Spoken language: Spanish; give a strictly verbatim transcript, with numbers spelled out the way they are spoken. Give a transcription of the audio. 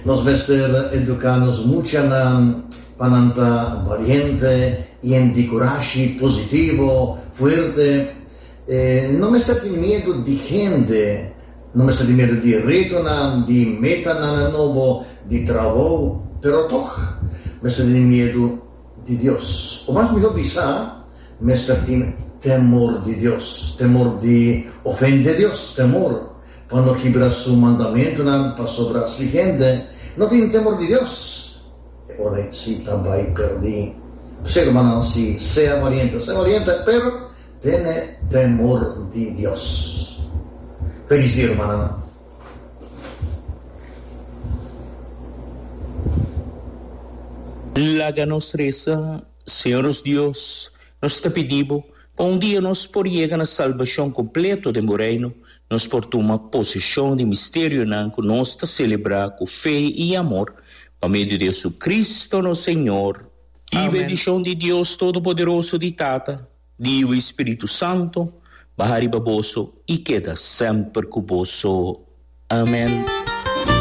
Nos vester educarnos mucho na pananta valiente y en di coraje positivo, fuerte. Eh, non mi sta di miedo di gente, non mi sta di miedo di ritorno, di meta nel nuovo, di trabajo, però toch mi sta di miedo di Dios. O más mejor bisa, mi sta di temor di Dios, temor di ofende Dios, temor. Quando quebra su mandamento, pa sobra si gente, non tiene temor di Dios. E ora si tambai per di, ser humano si, sea valiente, sea valiente, pero tiene temor di Dios. Feliz día, hermana. Laga nos reza, Senhor Deus, nós te pedimos, para um dia nós por chegar na salvação completa de meu reino, nós por tomar possessão de mistério que nós te celebrar com fé e amor, por meio de Jesus Cristo, nosso Senhor. E bendição de Deus Todo-Poderoso de Tata, de o Espírito Santo, bahari baboso e queda sempre cuboso. Amém.